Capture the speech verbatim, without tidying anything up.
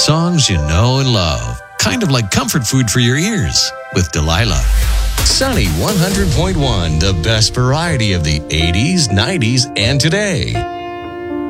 Songs you know and love. Kind of like comfort food for your ears with Delilah. Sunny one hundred point one, the best variety of the eighties, nineties, and today.